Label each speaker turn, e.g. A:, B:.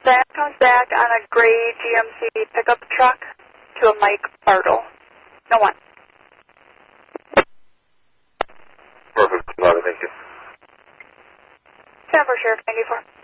A: That comes back on a gray GMC pickup truck to a Mike Bartle. No one.
B: Perfect. Love it. Thank you.
A: Stand for Sheriff 94.